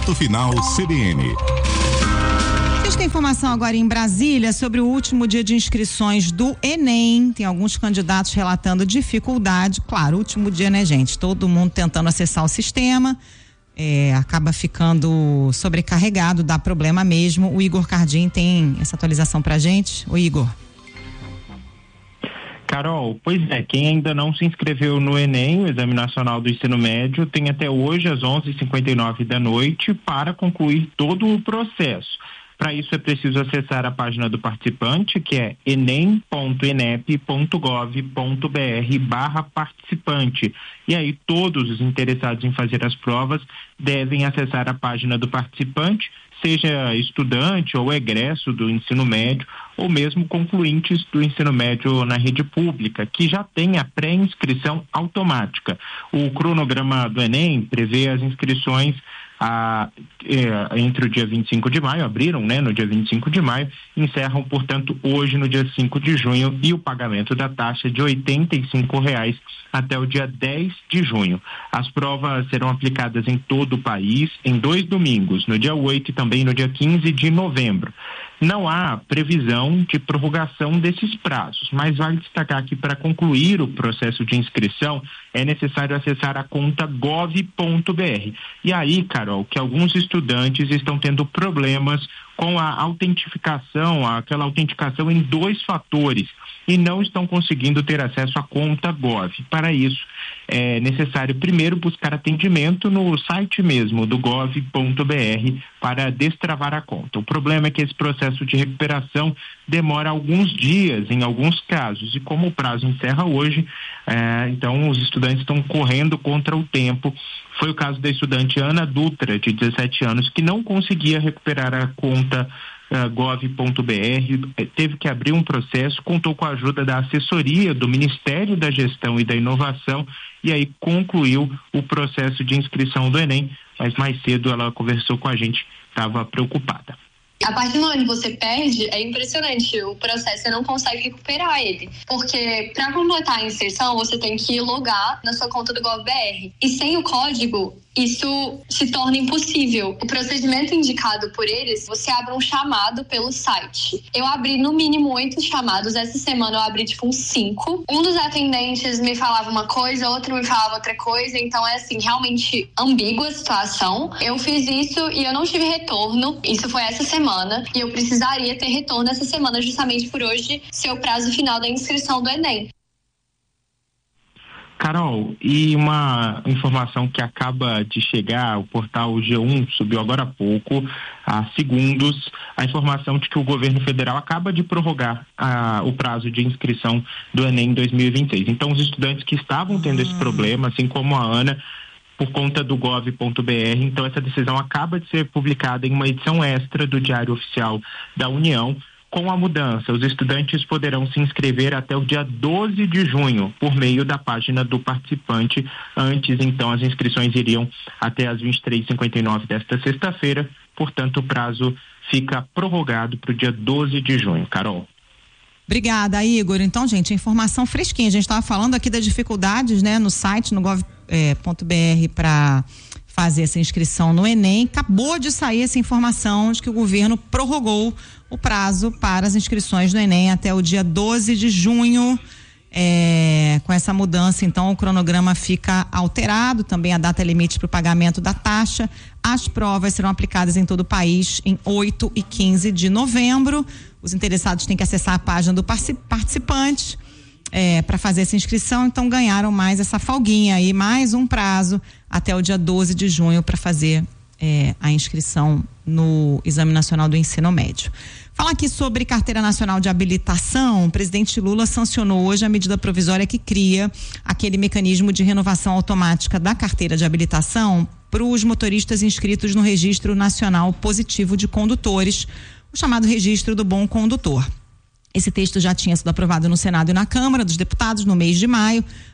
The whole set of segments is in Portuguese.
Ponto Final CBN. Tem informação agora em Brasília sobre o último dia de inscrições do Enem. Tem alguns candidatos relatando dificuldade. Claro, último dia, né, gente? Todo mundo tentando acessar o sistema. Acaba ficando sobrecarregado, dá problema mesmo. O Igor Cardim tem essa atualização pra gente. O Igor. Carol, pois é, quem ainda não se inscreveu no Enem, o Exame Nacional do Ensino Médio, tem até hoje às 11h59 da noite para concluir todo o processo. Para isso é preciso acessar a página do participante, que é enem.enep.gov.br/participante. E aí todos os interessados em fazer as provas devem acessar a página do participante, seja estudante ou egresso do ensino médio, ou mesmo concluintes do ensino médio na rede pública, que já tem a pré-inscrição automática. O cronograma do Enem prevê as inscrições entre o dia 25 de maio, abriram, né, no dia 25 de maio, encerram, portanto, hoje no dia 5 de junho, e o pagamento da taxa de R$ 85,00 até o dia 10 de junho. As provas serão aplicadas em todo o país em 2 domingos, no dia 8 e também no dia 15 de novembro. Não há previsão de prorrogação desses prazos, mas vale destacar que para concluir o processo de inscrição é necessário acessar a conta gov.br. E aí, Carol, que alguns estudantes estão tendo problemas com a autentificação, aquela autenticação em 2 fatores, e não estão conseguindo ter acesso à conta Gov. Para isso, é necessário primeiro buscar atendimento no site mesmo do gov.br para destravar a conta. O problema é que esse processo de recuperação demora alguns dias, em alguns casos, e como o prazo encerra hoje, então os estudantes estão correndo contra o tempo. Foi o caso da estudante Ana Dutra, de 17 anos, que não conseguia recuperar a conta gov.br, teve que abrir um processo, contou com a ajuda da assessoria do Ministério da Gestão e da Inovação, e aí concluiu o processo de inscrição do Enem, mas mais cedo ela conversou com a gente, estava preocupada. A partir do momento que você perde, é impressionante, o processo você não consegue recuperar ele, porque para completar a inserção você tem que logar na sua conta do GovBR, e sem o código isso se torna impossível. O procedimento indicado por eles, você abre um chamado pelo site. Eu abri no mínimo 8 chamados, essa semana eu abri uns 5. Um dos atendentes me falava uma coisa, outro me falava outra coisa, então é assim, realmente ambígua a situação. Eu fiz isso e eu não tive retorno, isso foi essa semana, e eu precisaria ter retorno essa semana justamente por hoje ser o prazo final da inscrição do Enem. Carol, e uma informação que acaba de chegar, o portal G1 subiu agora há pouco, há segundos, a informação de que o governo federal acaba de prorrogar o prazo de inscrição do Enem 2026. Então, os estudantes que estavam tendo esse problema, assim como a Ana, por conta do gov.br, então essa decisão acaba de ser publicada em uma edição extra do Diário Oficial da União. Com a mudança, os estudantes poderão se inscrever até o dia 12 de junho, por meio da página do participante. Antes, então, as inscrições iriam até as 23h59 desta sexta-feira, portanto, o prazo fica prorrogado para o dia 12 de junho. Carol. Obrigada, Igor. Então, gente, informação fresquinha. A gente estava falando aqui das dificuldades, né, no site, no gov.br, para fazer essa inscrição no Enem. Acabou de sair essa informação de que o governo prorrogou o prazo para as inscrições no Enem até o dia 12 de junho. Com essa mudança, então, o cronograma fica alterado, também a data limite para o pagamento da taxa. As provas serão aplicadas em todo o país em 8 e 15 de novembro. Os interessados têm que acessar a página do participante para fazer essa inscrição, então ganharam mais essa folguinha aí, mais um prazo até o dia 12 de junho para fazer a inscrição no Exame Nacional do Ensino Médio. Falar aqui sobre Carteira Nacional de Habilitação. O presidente Lula sancionou hoje a medida provisória que cria aquele mecanismo de renovação automática da carteira de habilitação para os motoristas inscritos no Registro Nacional Positivo de Condutores, o chamado Registro do Bom Condutor. Esse texto já tinha sido aprovado no Senado e na Câmara dos Deputados no mês de maio.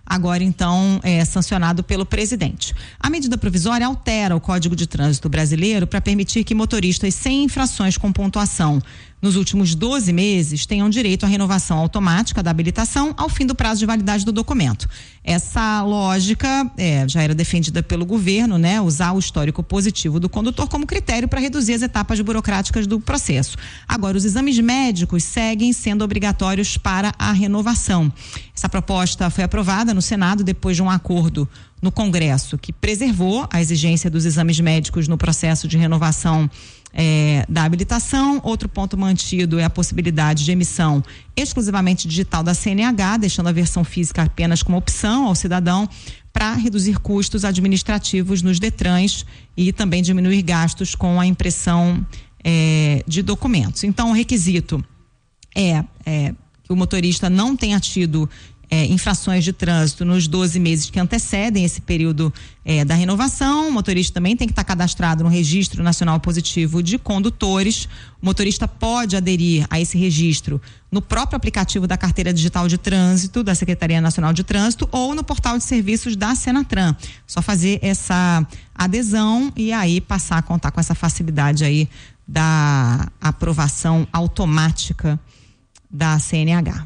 agora então sancionado pelo presidente. A medida provisória altera o Código de Trânsito brasileiro para permitir que motoristas sem infrações com pontuação nos últimos 12 meses tenham direito à renovação automática da habilitação ao fim do prazo de validade do documento. Essa lógica já era defendida pelo governo, né? Usar o histórico positivo do condutor como critério para reduzir as etapas burocráticas do processo. Agora, os exames médicos seguem sendo obrigatórios para a renovação. Essa proposta foi aprovada no Senado depois de um acordo no Congresso que preservou a exigência dos exames médicos no processo de renovação da habilitação. Outro ponto mantido é a possibilidade de emissão exclusivamente digital da CNH, deixando a versão física apenas como opção ao cidadão para reduzir custos administrativos nos DETRANs e também diminuir gastos com a impressão de documentos. Então, o requisito é que o motorista não tenha tido infrações de trânsito nos 12 meses que antecedem esse período da renovação. O motorista também tem que estar cadastrado no Registro Nacional Positivo de Condutores. O motorista pode aderir a esse registro no próprio aplicativo da Carteira Digital de Trânsito da Secretaria Nacional de Trânsito ou no portal de serviços da Senatran. Só fazer essa adesão e aí passar a contar com essa facilidade aí da aprovação automática da CNH.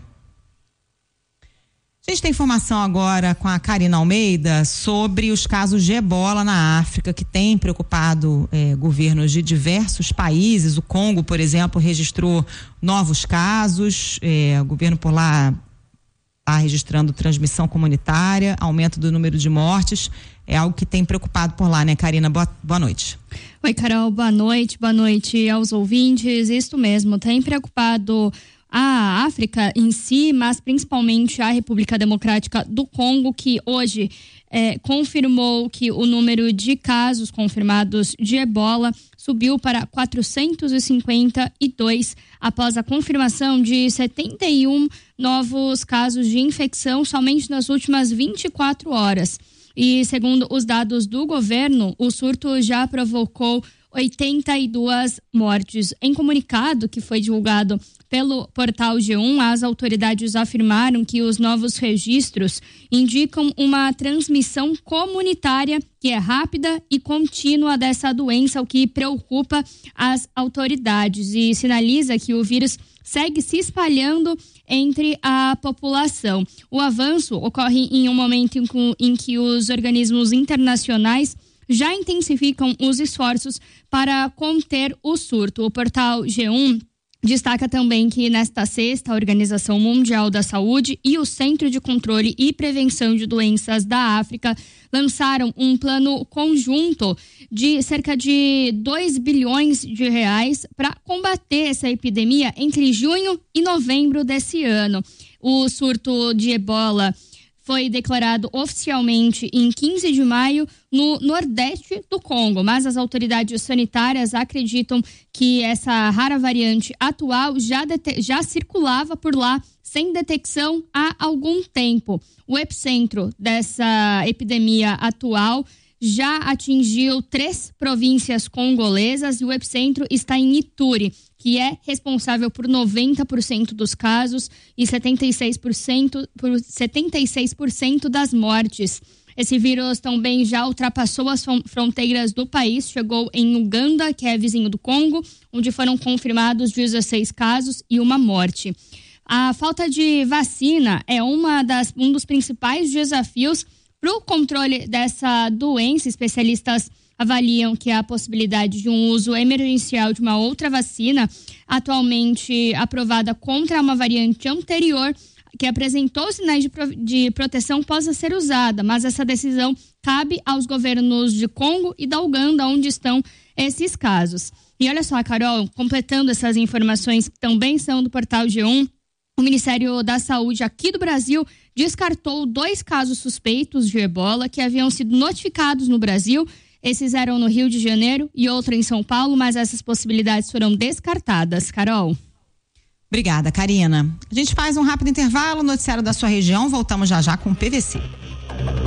A gente tem informação agora com a Karina Almeida sobre os casos de ebola na África, que tem preocupado governos de diversos países. O Congo, por exemplo, registrou novos casos. O governo por lá está registrando transmissão comunitária, aumento do número de mortes. É algo que tem preocupado por lá, né, Karina? Boa noite. Oi, Carol, boa noite aos ouvintes. Isso mesmo, tem preocupado a África em si, mas principalmente a República Democrática do Congo, que hoje confirmou que o número de casos confirmados de ebola subiu para 452 após a confirmação de 71 novos casos de infecção somente nas últimas 24 horas. E segundo os dados do governo, o surto já provocou 82 mortes. Em comunicado que foi divulgado pelo portal G1, as autoridades afirmaram que os novos registros indicam uma transmissão comunitária que é rápida e contínua dessa doença, o que preocupa as autoridades e sinaliza que o vírus segue se espalhando entre a população. O avanço ocorre em um momento em que os organismos internacionais já intensificam os esforços para conter o surto. O portal G1 destaca também que nesta sexta, a Organização Mundial da Saúde e o Centro de Controle e Prevenção de Doenças da África lançaram um plano conjunto de cerca de 2 bilhões de reais para combater essa epidemia entre junho e novembro desse ano. O surto de ebola foi declarado oficialmente em 15 de maio no nordeste do Congo, mas as autoridades sanitárias acreditam que essa rara variante atual já circulava por lá sem detecção há algum tempo. O epicentro dessa epidemia atual já atingiu 3 províncias congolesas e o epicentro está em Ituri, que é responsável por 90% dos casos e 76% das mortes. Esse vírus também já ultrapassou as fronteiras do país, chegou em Uganda, que é vizinho do Congo, onde foram confirmados 16 casos e uma morte. A falta de vacina é um dos principais desafios para o controle dessa doença. Especialistas avaliam que a possibilidade de um uso emergencial de uma outra vacina, atualmente aprovada contra uma variante anterior, que apresentou sinais de proteção, possa ser usada, mas essa decisão cabe aos governos de Congo e da Uganda, onde estão esses casos. E olha só, Carol, completando essas informações que também são do portal G1, o Ministério da Saúde aqui do Brasil descartou 2 casos suspeitos de ebola que haviam sido notificados no Brasil. Esses eram no Rio de Janeiro e outro em São Paulo, mas essas possibilidades foram descartadas. Carol. Obrigada, Karina. A gente faz um rápido intervalo, noticiário da sua região, voltamos já com o PVC.